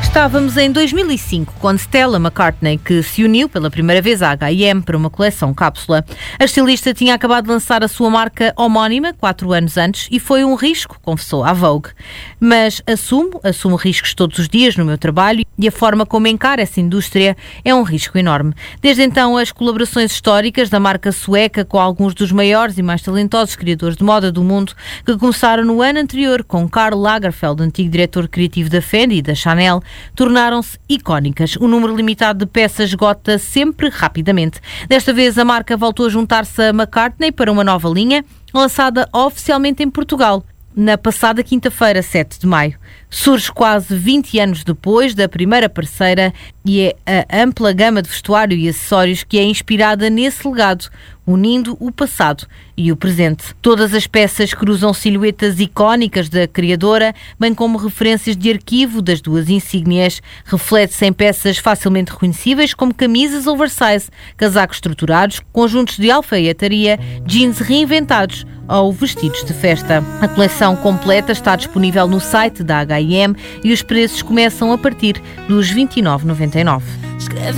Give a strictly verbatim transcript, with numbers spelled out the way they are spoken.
Estávamos em dois mil e cinco, quando Stella McCartney, que se uniu pela primeira vez à H e M para uma coleção cápsula. A estilista tinha acabado de lançar a sua marca homónima quatro anos antes e foi um risco, confessou à Vogue. Mas assumo, assumo riscos todos os dias no meu trabalho e a forma como encaro essa indústria é um risco enorme. Desde então, as colaborações históricas da marca sueca com alguns dos maiores e mais talentosos criadores de moda do mundo, que começaram no ano anterior com Karl Lagerfeld, antigo diretor criativo da Fendi e da Chanel, tornaram-se icónicas. O número limitado de peças esgota sempre rapidamente. Desta vez, a marca voltou a juntar-se a McCartney para uma nova linha, lançada oficialmente em Portugal na passada quinta-feira, sete de maio. Surge quase vinte anos depois da primeira parceira e é a ampla gama de vestuário e acessórios que é inspirada nesse legado, unindo o passado e o presente. Todas as peças cruzam silhuetas icónicas da criadora, bem como referências de arquivo das duas insígnias. Reflete-se em peças facilmente reconhecíveis como camisas oversize, casacos estruturados, conjuntos de alfaiataria, jeans reinventados ou vestidos de festa. A coleção completa está disponível no site da H e M e os preços começam a partir dos vinte e nove vírgula noventa e nove.